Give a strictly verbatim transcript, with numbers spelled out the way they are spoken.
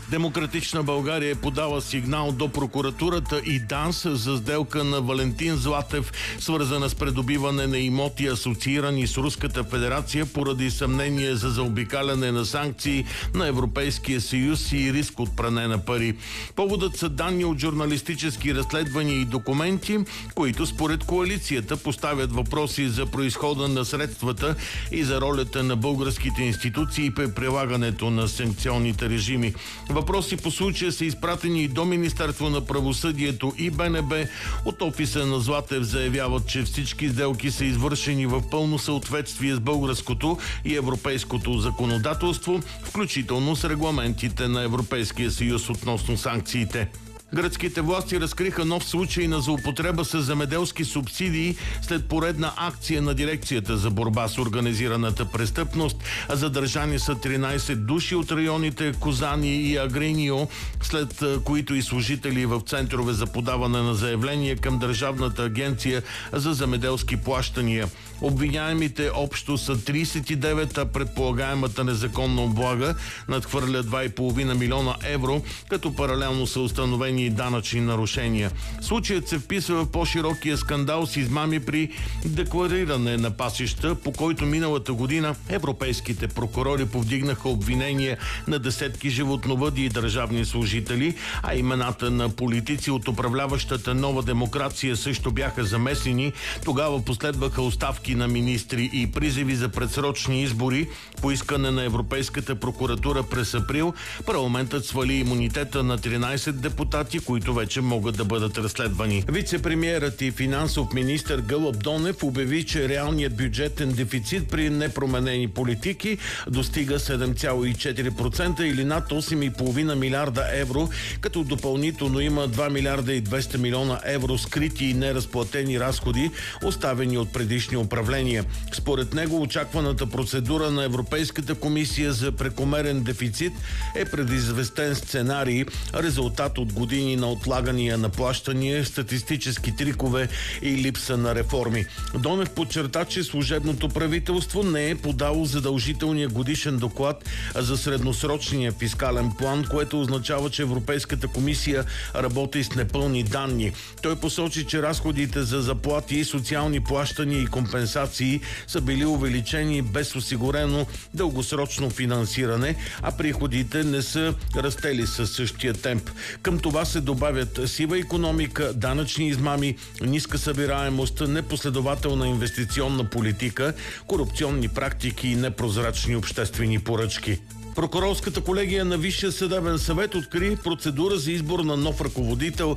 Демократична България е подала сигнал до прокуратурата и ДАНС за сделка на Валентин Златев, свързана с придобиване на имоти, асоциирани с Руската федерация, поради съмнение за заобикаляне на санкции на Европейския съюз и риск от пране на пари. Поводът са данни от журналистически разследвания и документи, които според коалицията поставят въпроси за произхода на средствата и за ролята на българските институции при прилагането на санкционните режими. Въпроси по случая са изпратени и до Министерство на правосъдието и БНБ. От офиса на Златев заявяват, че всички сделки са извършени в пълно съответствие с българското и европейското законодателство, включително с регламентите на Европейския съюз относно санкциите. Гръцките власти разкриха нов случай на злоупотреба с земеделски субсидии след поредна акция на Дирекцията за борба с организираната престъпност. Задържани са тринайсет души от районите Козани и Агринио, след които и служители в центрове за подаване на заявления към Държавната агенция за земеделски плащания. Обвиняемите общо са трийсет и девет, а предполагаемата незаконна облага надхвърля два и половина милиона евро, като паралелно са установени и данъчни нарушения. Случаят се вписва в по-широкия скандал с измами при деклариране на пасища, по който миналата година европейските прокурори повдигнаха обвинения на десетки животновъди и държавни служители, а имената на политици от управляващата Нова демокрация също бяха замесени. Тогава последваха оставки на министри и призиви за предсрочни избори. По искане на Европейската прокуратура през април парламентът свали имунитета на тринайсет депутати, които вече могат да бъдат разследвани. Вице-премиерът и финансов министър Гълъб Донев обяви, че реалният бюджетен дефицит при непроменени политики достига седем цяло и четири процента или над осем и половина милиарда евро, като допълнително има два милиарда и двеста милиона евро скрити и неразплатени разходи, оставени от предишни управления. Според него очакваната процедура на Европейската комисия за прекомерен дефицит е предизвестен сценарий, резултат от години на отлагания на плащания, статистически трикове и липса на реформи. Донев подчерта, че служебното правителство не е подало задължителния годишен доклад за средносрочния фискален план, което означава, че Европейската комисия работи с непълни данни. Той посочи, че разходите за заплати, социални плащания и компенсации са били увеличени без осигурено дългосрочно финансиране, а приходите не са растели със същия темп. Към това се добавят сива икономика, данъчни измами, ниска събираемост, непоследователна инвестиционна политика, корупционни практики и непрозрачни обществени поръчки. Прокурорската колегия на Висшия съдебен съвет откри процедура за избор на нов ръководител